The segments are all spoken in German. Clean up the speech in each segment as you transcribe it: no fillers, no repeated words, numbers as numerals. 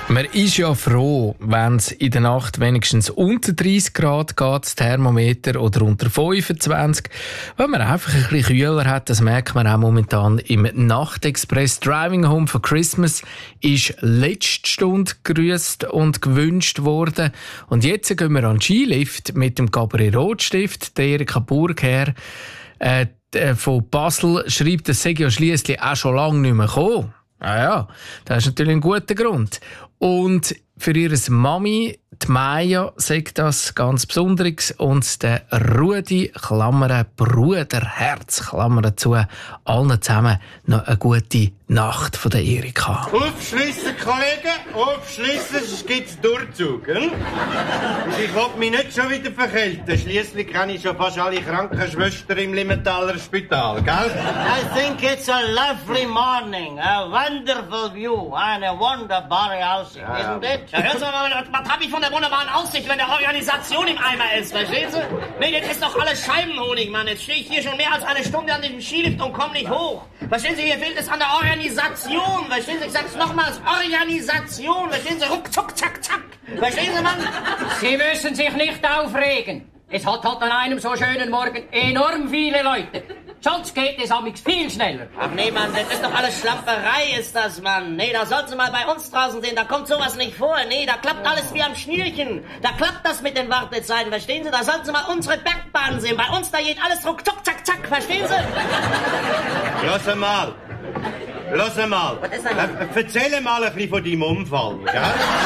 Man ist ja froh, wenn es in der Nacht wenigstens unter 30 Grad geht, das Thermometer, oder unter 25. Wenn man einfach ein bisschen kühler hat, das merkt man auch momentan im Nachtexpress. Driving Home for Christmas ist letzte Stunde gegrüßt und gewünscht worden. Und jetzt gehen wir an den Skilift mit dem Gabriel Rotstift, der Erika Burgherr von Basel schreibt, das sei ja schliesslich auch schon lange nicht mehr gekommen. Ja, das ist natürlich ein guter Grund. Und für ihre Mami, die Maya, sagt das ganz Besonderes. Und der Rudi, Klammern, Bruderherz, Klammern zu, allen zusammen noch eine gute Nacht von der Erika. Aufschliessen, Kollegen, aufschliessen, sonst gibt's Durchzug. Und ich will mich nicht schon wieder verkälten. Schliesslich kenne ich schon fast alle Krankenschwestern im Limmentaler Spital, gell? I think it's a lovely morning, a wonderful view, and a wonderbare Aussicht, isn't it? Ja, hören Sie mal, was hab ich von der wunderbaren Aussicht, wenn der Organisation im Eimer ist, verstehen Sie? Nee, jetzt ist doch alles Scheibenhonig, Mann. Jetzt stehe ich hier schon mehr als eine Stunde an diesem Skilift und komme nicht hoch. Verstehen Sie, hier fehlt es an der Organisation. Verstehen Sie, ich sag's nochmals, Organisation. Verstehen Sie, ruck, zuck, zack, zack. Verstehen Sie, Mann? Sie müssen sich nicht aufregen. Es hat halt an einem so schönen Morgen enorm viele Leute. Sonst geht es amigs viel schneller. Ach nee, Mann, das ist doch alles Schlamperei, ist das, Mann. Nee, da sollten Sie mal bei uns draußen sehen, da kommt sowas nicht vor. Nee, da klappt alles wie am Schnürchen. Da klappt das mit den Wartezeiten, verstehen Sie? Da sollten Sie mal unsere Bergbahn sehen. Bei uns, da geht alles ruck, zuck, zack, zack, verstehen Sie? Lass mal. Was ist denn? Erzähl mal ein bisschen von deinem Unfall, gell?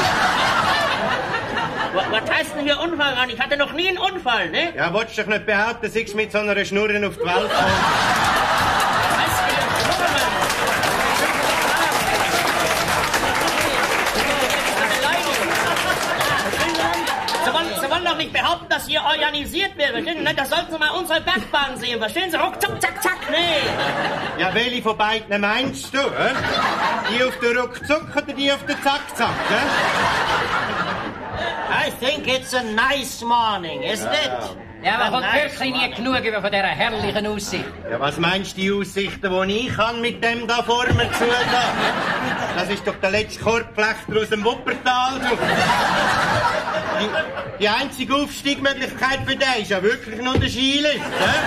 Was heißt denn hier Unfall, Mann? Ich hatte noch nie einen Unfall, ne? Ja, wolltest du doch nicht behaupten, dass ich mit so einer Schnurren auf die Welt komme? Sie wollen doch nicht behaupten, dass hier organisiert wird, verstehen Sie? Da sollten Sie mal unsere Bergbahn sehen, verstehen Sie? Ruck, zuck, zack, zack, nee. Ja, welche von beiden meinst du, Die auf der Ruckzuck oder die auf der Zack-Zack, I think it's a nice morning, isn't it? Ja, man kommt wirklich nie genug über von dieser herrlichen Aussicht. Ja, was meinst du, die Aussichten, die ich habe mit dem da vor mir zu Das ist doch der letzte Korbflechter aus dem Wuppertal. Die einzige Aufstiegsmöglichkeit für den ist ja wirklich nur der Skilift.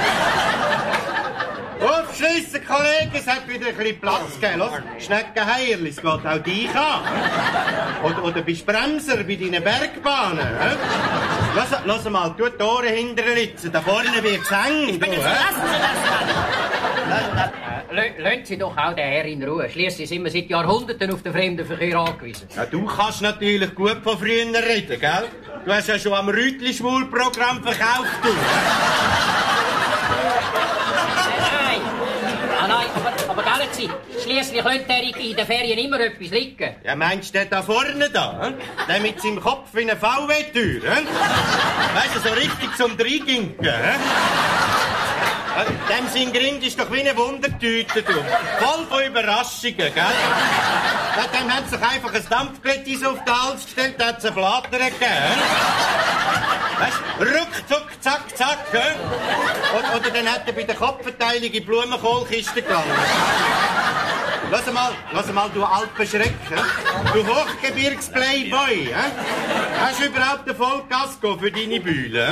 Aufschliessen, Kollegen, es hat wieder ein bisschen Platz gegeben. Schneckenheierli, es geht auch dich an. Oder bist Bremser bei deinen Bergbahnen. Lass mal, tu die Ohren hinterritzen, da vorne wird's eng. Bitte lassen Sie das, Mann. Lassen Sie doch auch den Herr in Ruhe. Schliesslich sind wir seit Jahrhunderten auf den Fremdenverkehr angewiesen. Ja, du kannst natürlich gut von früher reden, gell? Du hast ja schon am Rütli-Schwul-Programm verkauft, du. Nein, aber gell Sie, schliesslich könnte er in den Ferien immer etwas liegen. Ja, meinst du den da vorne da? Der mit seinem Kopf in eine VW-Tür, Weißt du, so richtig zum Dreiginken, Dem sein Grind ist doch wie eine Wundertüte, du. Voll von Überraschungen, gell? Dem haben sie sich einfach ein Dampfglättis auf den Hals gestellt, da hat es einen Flatter gegeben, Weißt du, ruckzuck, zack, zack, Oder dann hat er bei der Kopfverteilung in die Blumenkohlkiste gelangt. Lass mal, du Alpenschreck, Du Hochgebirgsplayboy, Hast du überhaupt einen Vollkasko für deine Bühne,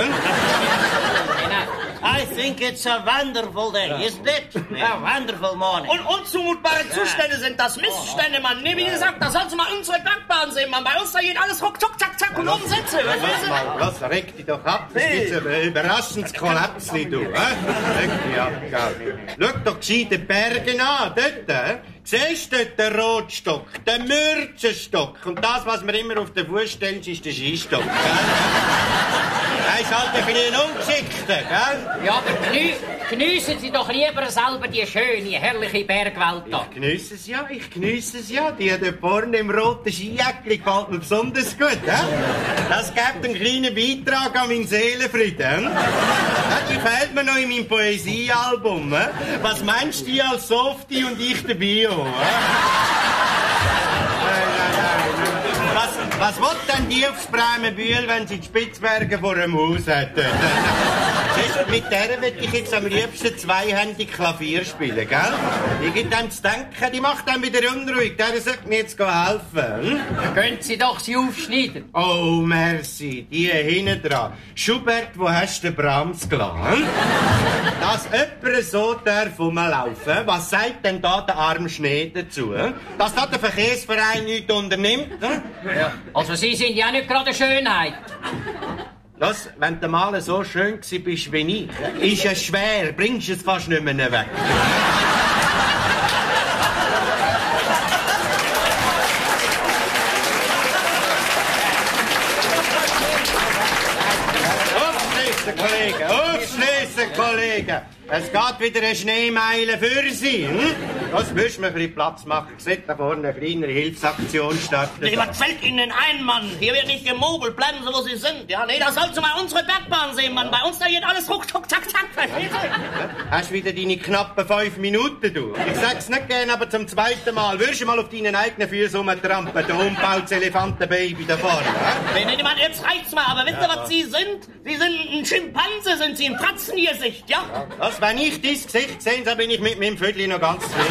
I think it's a wonderful day, isn't it? A wonderful morning. Und unzumutbare Zustände sind das Missstände, Mann. Nee, wie gesagt, da sollten Sie mal unsere Bergbahn sehen, Mann. Bei uns da geht alles ruck, zuck, zack, zack und umsetze. Lass, reg dich doch ab. Das gibt ein überraschendes Kollapsli, du. Reg dich ab, gell. Schau doch gescheit die Berge an, dort, Siehst du dort den Rotstock, den Mürzenstock? Und das, was man immer auf den Fuß stellt, ist der Skistock, gell? Das ist halt ein bisschen Ungeschichte, gell? Ja, aber geniessen Sie doch lieber selber die schöne, herrliche Bergwelt da. Ich geniesse es ja. Die dort vorne im roten Skijäckchen gefällt mir besonders gut, Das gibt einen kleinen Beitrag an meinen Seelenfrieden, Die fehlt mir noch in meinem Poesiealbum, Was meinst du als Softie und ich der Bio, Was will denn die aufs Bremenbühl, wenn sie die Spitzbergen vor dem Haus hat? mit der will ich jetzt am liebsten zweihändig Klavier spielen, gell? Ich gebe dem zu denken, die macht dann wieder unruhig. Der sollte mir jetzt helfen. Hm? Können Sie doch sie aufschneiden. Oh, merci. Die hinten dran. Schubert, wo hast du den Brahms gelassen? Dass jemand so darf rumlaufen, was sagt denn da der arme Schnee dazu? Dass da der Verkehrsverein nichts unternimmt? Ja. Also Sie sind ja nicht gerade eine Schönheit. Das, wenn du mal so schön bist wie ich, ist es schwer, bringst es fast nicht mehr weg. Aufschliessen, Kollegen! Es geht wieder eine Schneemeile für Sie. Hm? Das müssen wir ein bisschen Platz machen. Seht da vorne eine kleine Hilfsaktion starten. Nee, was fällt Ihnen ein, Mann? Hier wird nicht gemogelt. Bleiben Sie, wo Sie sind. Ja, nee, da sollst du mal unsere Bergbahn sehen, Mann. Bei uns, da geht alles ruck, tuck, zack, zack. Verstehst du? Hast wieder deine knappen 5 Minuten, du. Ich sag's nicht gern, aber zum zweiten Mal. Würdest du mal auf deinen eigenen Füßen rumtrampen? Da umbaut das Elefantenbaby da vorne. Nee, nee, Mann, jetzt reicht's mal. Aber wisst ihr, was Sie sind? Sie sind ein Schimpanse, sind Sie. Ein Fratzengesicht, ja? Was, wenn ich dein Gesicht sehe, dann bin ich mit meinem Viertel noch ganz zufrieden.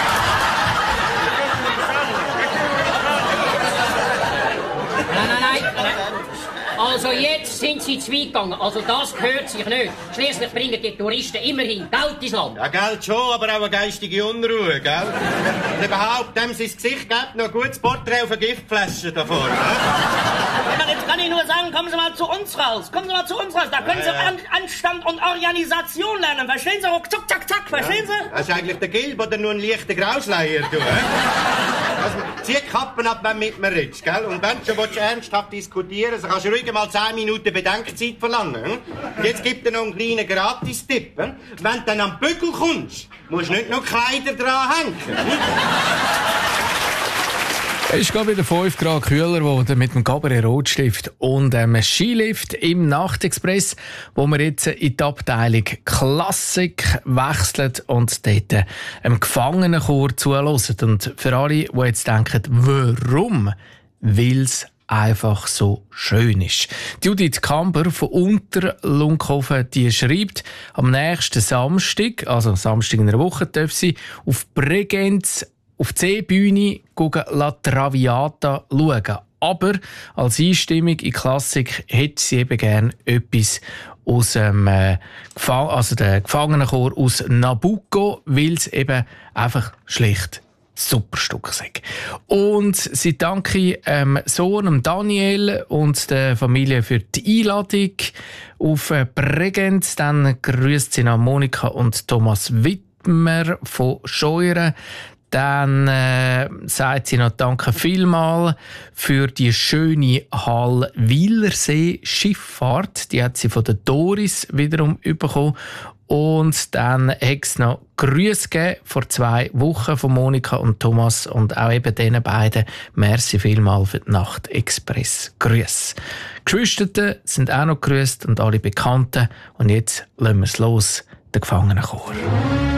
Nein. Also jetzt sind Sie zu weit gegangen. Also das gehört sich nicht. Schließlich bringen die Touristen immerhin Geld ins Land. Ja, Geld schon, aber auch eine geistige Unruhe, gell? Und überhaupt, dem sein Gesicht gibt noch ein gutes Porträt auf eine Giftflasche da vorne. Ja, jetzt kann ich nur sagen, kommen Sie mal zu uns raus. Kommen Sie mal zu uns raus. Da können Sie Anstand und Organisation lernen. Verstehen Sie? Ruck, zuck, zack, zack. Verstehen Sie? Das ist eigentlich der Gilb oder nur ein leichter Grausleier, du, also, zieh die Kappen ab, wenn du mit mir redest, gell? Und wenn du schon ernsthaft diskutieren, so kannst du ruhig mal 10 Minuten Bedenkzeit verlangen. Hm? Und jetzt gibt dir noch einen kleinen Gratis-Tipp. Hm? Wenn du dann am Bügel kommst, musst du nicht noch Kleider dran hängen. Hm? Es ist gerade wieder 5 Grad kühler geworden mit dem Cabaret Rotstift und einem Skilift im Nachtexpress, wo wir jetzt in die Abteilung Klassik wechseln und dort einem Gefangenenchor zuhören. Und für alle, die jetzt denken, warum? Weil es einfach so schön ist. Judith Kamper von Unterlunkhofen, die schreibt, am nächsten Samstag, also Samstag in einer Woche, darf sie auf Bregenz auf die Seebühne La Traviata schauen. Aber als Einstimmung in Klassik hätte sie eben gerne etwas aus dem der Gefangenenchor aus Nabucco, weil es eben einfach schlicht super Stück ist. Und sie danke Sohn Daniel und der Familie für die Einladung auf Bregenz. Dann grüßt sie nach Monika und Thomas Wittmer von Scheuren. Dann sagt sie noch Danke vielmal für die schöne Hall-Wielersee Schifffahrt. Die hat sie von der Doris wiederum bekommen. Und dann hat es noch Grüße gegeben vor 2 Wochen von Monika und Thomas und auch eben diesen beiden. Merci vielmal für die Nacht-Express-Grüße. Geschwister sind auch noch gegrüßt und alle Bekannten. Und jetzt lassen wir es los, der Gefangenenchor.